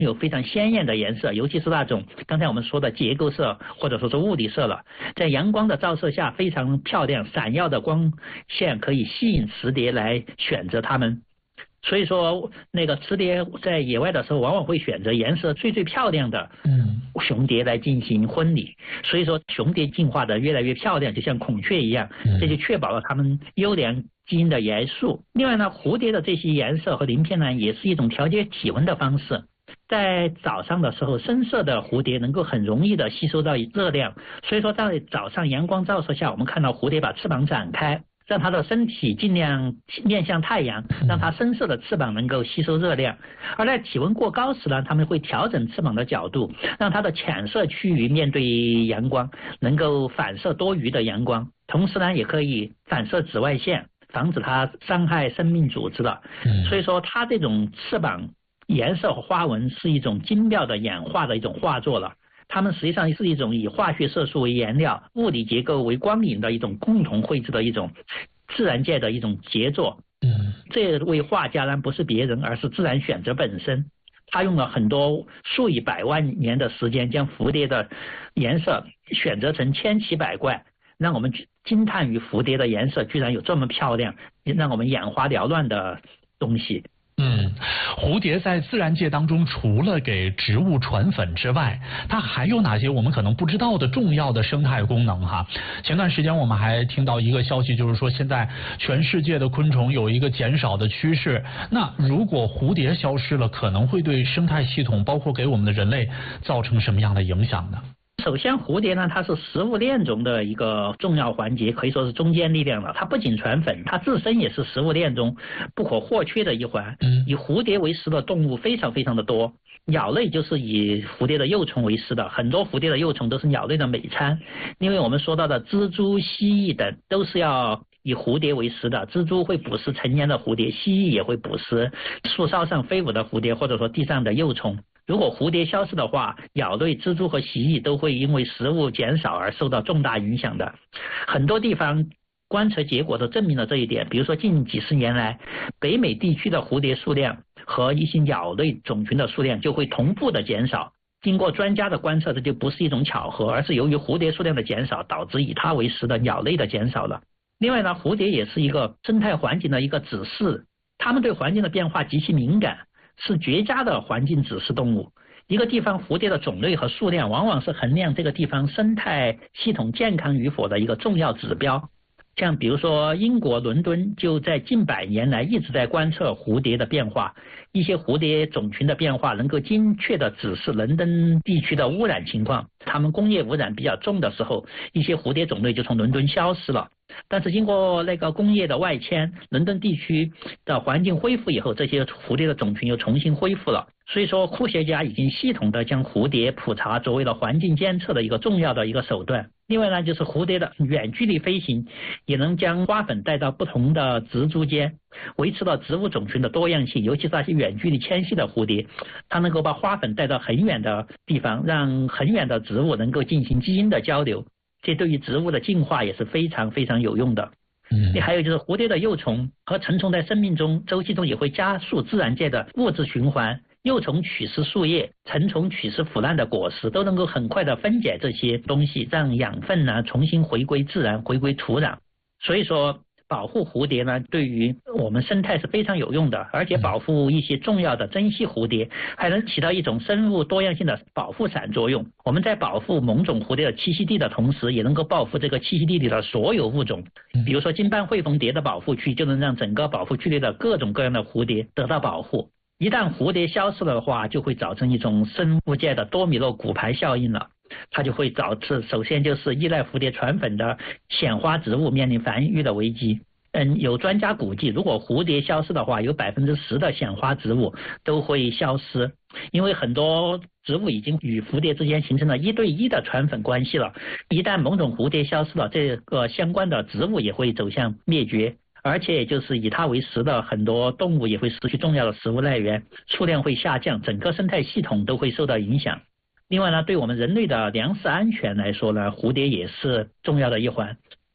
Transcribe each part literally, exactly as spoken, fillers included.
有非常鲜艳的颜色，尤其是那种刚才我们说的结构色或者说是物理色了，在阳光的照射下非常漂亮，闪耀的光线可以吸引雌蝶来选择它们。所以说那个雌蝶在野外的时候往往会选择颜色最最漂亮的雄蝶来进行婚礼，所以说雄蝶进化的越来越漂亮，就像孔雀一样，这就确保了它们优良基因的元素。另外呢，蝴蝶的这些颜色和鳞片呢也是一种调节体温的方式。在早上的时候，深色的蝴蝶能够很容易的吸收到热量，所以说在早上阳光照射下，我们看到蝴蝶把翅膀展开，让它的身体尽量面向太阳，让它深色的翅膀能够吸收热量。而在体温过高时呢，它们会调整翅膀的角度，让它的浅色区域面对阳光，能够反射多余的阳光，同时呢也可以反射紫外线，防止它伤害生命组织的。所以说它这种翅膀颜色和花纹是一种精妙的演化的一种画作了。它们实际上是一种以化学色素为颜料、物理结构为光影的一种共同绘制的一种自然界的一种杰作。嗯，这位画家呢不是别人，而是自然选择本身。他用了很多数以百万年的时间，将蝴蝶的颜色选择成千奇百怪，让我们惊叹于蝴蝶的颜色居然有这么漂亮，让我们眼花缭乱的东西。 嗯，蝴蝶在自然界当中，除了给植物传粉之外，它还有哪些我们可能不知道的重要的生态功能哈？前段时间我们还听到一个消息，就是说现在全世界的昆虫有一个减少的趋势。那如果蝴蝶消失了，可能会对生态系统，包括给我们的人类造成什么样的影响呢？ 首先，蝴蝶呢，它是食物链中的一个重要环节，可以说是中坚力量了。它不仅传粉，它自身也是食物链中不可或缺的一环。以蝴蝶为食的动物非常非常的多，鸟类就是以蝴蝶的幼虫为食的，很多蝴蝶的幼虫都是鸟类的美餐。因为我们说到的蜘蛛、蜥蜴等都是要以蝴蝶为食的，蜘蛛会捕食成年的蝴蝶，蜥蜴也会捕食树梢上飞舞的蝴蝶，或者说地上的幼虫。如果蝴蝶消失的话，鸟类、蜘蛛和蜥蜴都会因为食物减少而受到重大影响的。很多地方观测结果都证明了这一点，比如说近几十年来，北美地区的蝴蝶数量和一些鸟类种群的数量就会同步的减少。经过专家的观测，这就不是一种巧合，而是由于蝴蝶数量的减少，导致以它为食的鸟类的减少了。另外呢，蝴蝶也是一个生态环境的一个指示，它们对环境的变化极其敏感，是绝佳的环境指示动物。一个地方蝴蝶的种类和数量往往是衡量这个地方生态系统健康与否的一个重要指标。像比如说英国伦敦就在近百年来一直在观测蝴蝶的变化，一些蝴蝶种群的变化能够精确的指示伦敦地区的污染情况。它们工业污染比较重的时候，一些蝴蝶种类就从伦敦消失了。但是经过那个工业的外迁，伦敦地区的环境恢复以后，这些蝴蝶的种群又重新恢复了。所以说科学家已经系统的将蝴蝶普查作为了环境监测的一个重要的一个手段。另外呢，就是蝴蝶的远距离飞行也能将花粉带到不同的植株间，维持了植物种群的多样性。尤其是那些远距离迁徙的蝴蝶，它能够把花粉带到很远的地方，让很远的植物能够进行基因的交流，这对于植物的进化也是非常非常有用的。嗯，还有就是蝴蝶的幼虫和成虫在生命中周期中也会加速自然界的物质循环。幼虫取食树叶，成虫取食腐烂的果实，都能够很快的分解这些东西，让养分呢重新回归自然，回归土壤。所以说保护蝴蝶呢对于我们生态是非常有用的，而且保护一些重要的珍稀蝴蝶还能起到一种生物多样性的保护伞作用。我们在保护某种蝴蝶的栖息地的同时，也能够保护这个栖息地里的所有物种。比如说金斑喙缝蝶的保护区就能让整个保护区里的各种各样的蝴蝶得到保护。一旦蝴蝶消失了的话，就会造成一种生物界的多米诺骨牌效应了。它就会导致首先就是依赖蝴蝶传粉的显花植物面临繁育的危机。嗯，有专家估计，如果蝴蝶消失的话，有百分之十的显花植物都会消失，因为很多植物已经与蝴蝶之间形成了一对一的传粉关系了。一旦某种蝴蝶消失了，这个相关的植物也会走向灭绝。而且就是以它为食的很多动物也会失去重要的食物来源，数量会下降，整个生态系统都会受到影响。另外呢，对我们人类的粮食安全来说呢，蝴蝶也是重要的一环。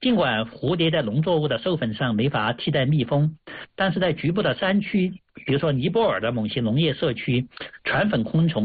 尽管蝴蝶在农作物的授粉上没法替代蜜蜂，但是在局部的山区，比如说尼泊尔的某些农业社区，传粉昆虫